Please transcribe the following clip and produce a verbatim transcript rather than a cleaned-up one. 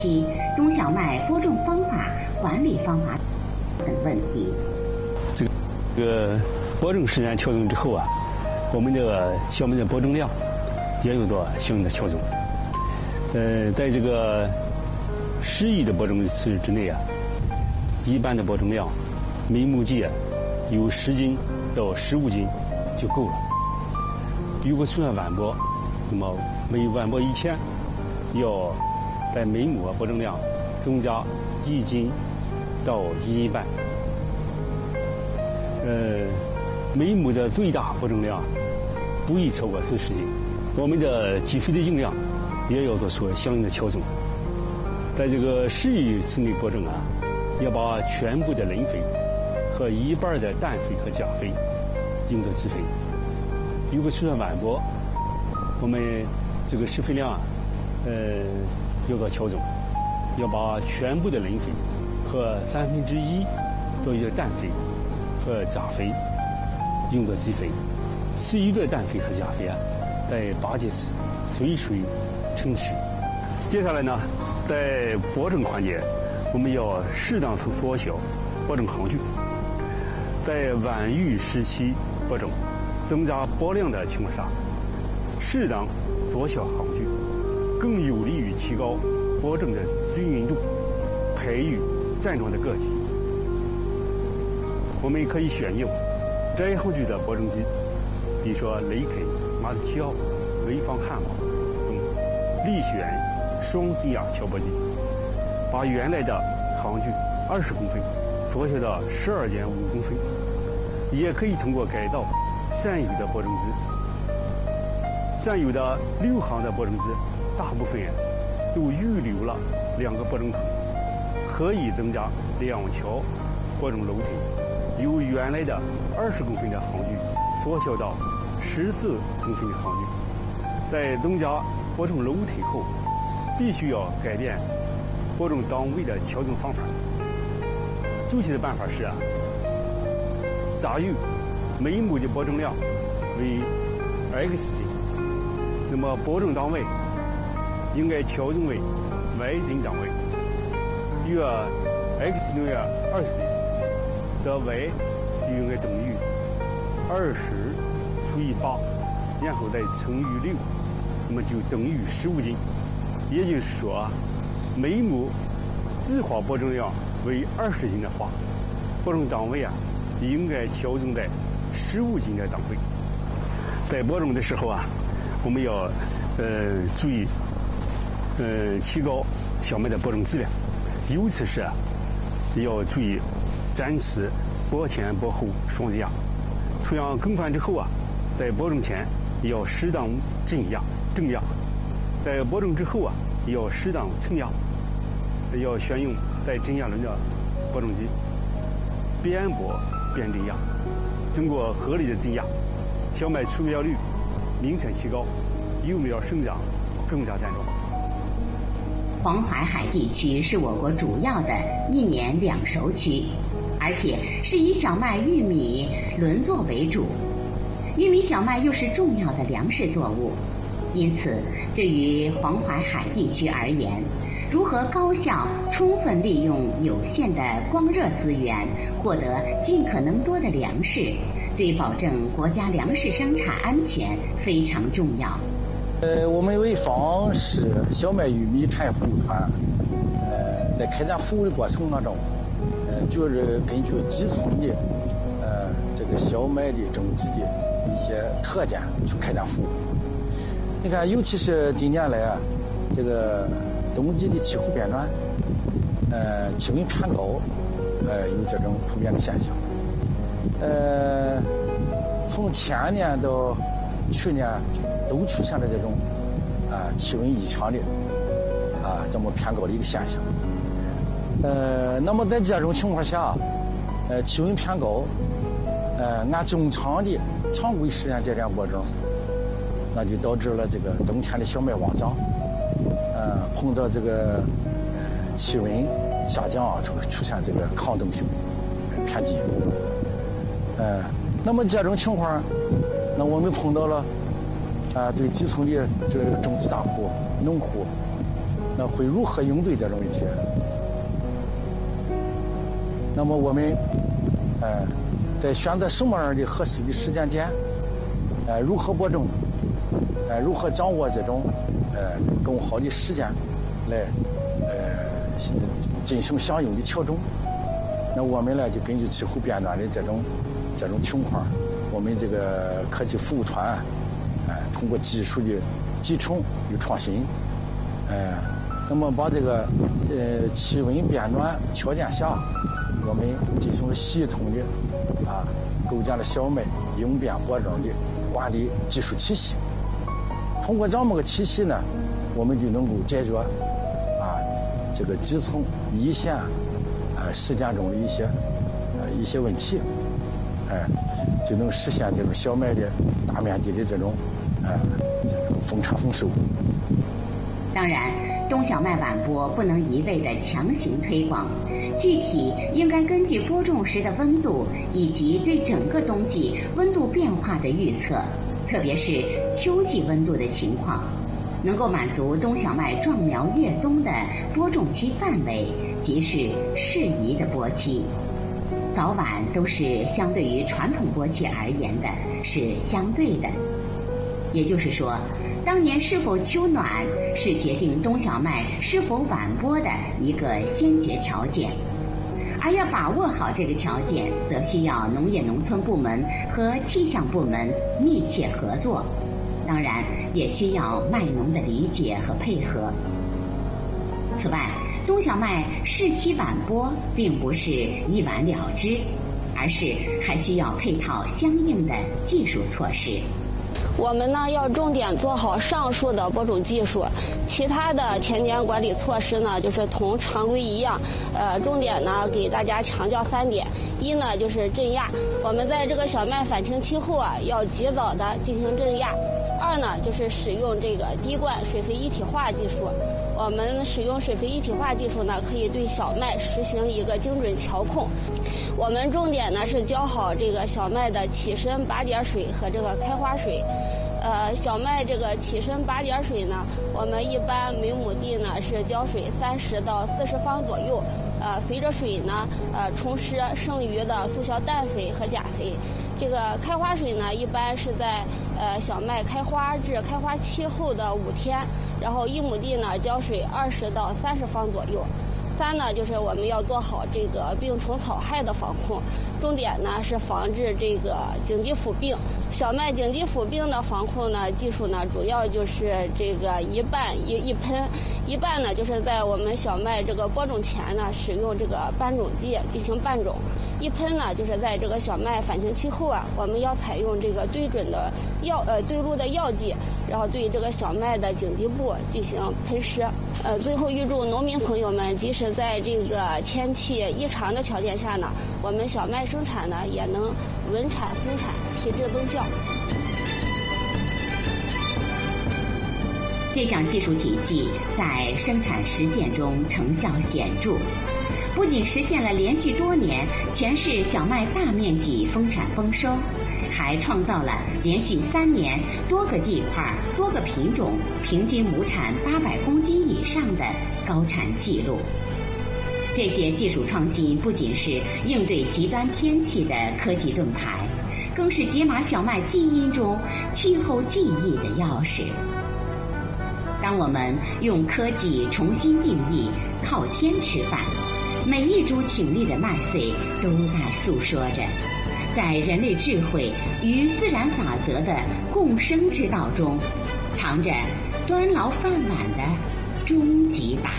题冬小麦播种方法、管理方法等问题。 这个这个播种时间调整之后啊，我们这个小麦的播种量也有做相应的调整。呃，在这个十亿的播种次之内啊，一般的播种量每亩地有十斤到十五斤就够了。如果算晚播，那么每晚播一天，要在每亩播种量增加一斤到一斤半。呃，每亩的最大播种量不宜超过四十斤。我们的给肥的用量也要做出相应的调整。在这个十亿次内播种啊，要把全部的磷肥和一半的氮肥和钾肥用作施肥。如果算晚播，我们这个施肥量啊，呃，要做调整，要把全部的磷肥和三分之一多余的氮肥和钾肥用作施肥，其余的氮肥和钾肥啊，在八节时随水成池。接下来呢，在播种环节，我们要适当缩小播种行距，在晚育时期播种增加播量的情况下，适当缩小行距，更有利于提高播种的均匀度，培育健壮的个体。我们可以选用窄行距的播种机，比如说雷肯、马斯七号、潍坊汉宝等力选双增压调播机，把原来的行距二十公分缩小到十二点五公分。也可以通过改造现有的播种机，现有的六行的播种机大部分都预留了两个播种孔，可以增加两条播种楼梯，由原来的二十公分的行距缩小到十四公分的行距。在增加播种楼梯后，必须要改变播种档位的调整方法。具体的办法是啊，假如每亩的播种量为 X 斤，那么播种档位应该调整为 Y 斤档位，约 X 等于二十斤，的 Y 就应该等于二十除以八，然后再乘以六，那么就等于十五斤。也就是说，每亩计划播种量为二十斤的话，播种档位啊应该调整在十五斤的档位。在播种的时候啊，我们要呃注意呃提高小麦的播种质量，尤其是啊要注意坚持播前播后双减压。土壤更换之后啊，在播种前要适当镇压正压，在播种之后啊要适当蹭压，要选用带镇压轮的播种机，边播边镇压。经过合理的镇压，小麦出苗率明显提高，幼苗生长更加健壮。 黄淮海地区是我国主要的一年两熟区，而且是以小麦、玉米轮作为主。玉米、小麦又是重要的粮食作物，因此对于黄淮海地区而言，如何高效充分利用有限的光热资源，获得尽可能多的粮食，对保证国家粮食生产安全非常重要。 呃，我们潍坊市小麦玉米产业服务团，呃，在开展服务的过程当中，呃，主要是根据基层的，呃，这个小麦的种植的一些特点去开展服务。你看，尤其是近年来啊，这个冬季的气候变暖，呃，气温偏高，呃，有这种普遍的现象。呃，从前年到去年都出现了这种啊、呃、气温异常的啊这么偏高的一个现象。呃，那么在这种情况下，呃，气温偏高，呃，按正常的常规时间节点播种，那就导致了这个冬天的小麦旺长。呃，碰到这个呃气温下降啊，就会出现这个抗冻性偏低。呃，那么这种情况，那我们碰到了啊、呃，对基层的这个种植大户、农户， 那会如何应对这种问题？那么我们，呃，在选择什么样的合适的时间点，呃，如何播种，呃，如何掌握这种呃更好的时间，来呃进行相应的调整。那我们呢，就根据气候变暖的这种这种情况，我们这个科技服务团，呃，通过技术的集成与创新，呃，那么把这个呃气温变暖条件下，我们进行了系统的啊构建了小麦应变播种的管理技术体系。通过这么个体系呢，我们就能够解决啊这个基层一线啊实践中的一些呃一些问题，哎，就能实现这种小麦的大面积的这种呃这种丰产丰收。 当然，冬小麦晚播不能一味地强行推广，具体应该根据播种时的温度以及对整个冬季温度变化的预测，特别是秋季温度的情况，能够满足冬小麦壮苗越冬的播种期范围，即是适宜的播期。早晚都是相对于传统播期而言的是相对的，也就是说，当年是否秋暖是决定冬小麦是否晚播的一个先决条件，而要把握好这个条件，则需要农业农村部门和气象部门密切合作，当然也需要麦农的理解和配合。此外，冬小麦适期晚播并不是一完了之，而是还需要配套相应的技术措施。 我们呢要重点做好上述的播种技术，其他的田间管理措施呢，就是同常规一样，呃，重点呢给大家强调三点：一呢就是镇压，我们在这个小麦返青期后啊，要及早的进行镇压；二呢就是使用这个滴灌水肥一体化技术。我们使用水肥一体化技术呢，可以对小麦实行一个精准调控。我们重点呢是浇好这个小麦的起身拔点水和这个开花水。呃，小麦这个起身拔点水呢，我们一般每亩地呢是浇水三十到四十方左右。呃，随着水呢，呃，充施剩余的速效氮肥和钾肥。这个开花水呢，一般是在呃小麦开花至开花期后的五天，然后一亩地呢浇水二十到三十方左右。三呢，就是我们要做好这个病虫草害的防控，重点呢是防治这个荆棘腐病。小麦荆棘腐病的防控呢，技术呢主要就是这个一拌一一喷，一拌呢就是在我们小麦这个播种前呢，使用这个拌种剂进行拌种。一喷呢，就是在这个小麦返青期后啊，我们要采用这个对准的药呃对路的药剂，然后对这个小麦的荆棘部进行喷施。呃，最后预祝农民朋友们，即使在这个天气异常的条件下呢，我们小麦生产呢也能稳产丰产，提质增效。 这项技术体系在生产实践中成效显著，不仅实现了连续多年全市小麦大面积丰产丰收，还创造了连续三年多个地块、多个品种平均亩产八百公斤以上的高产记录。这些技术创新不仅是应对极端天气的科技盾牌，更是解码小麦基因中气候记忆的钥匙。当我们用科技重新定义靠天吃饭，每一株挺立的麦穗都在诉说着，在人类智慧与自然法则的共生之道中，藏着端牢饭碗的终极答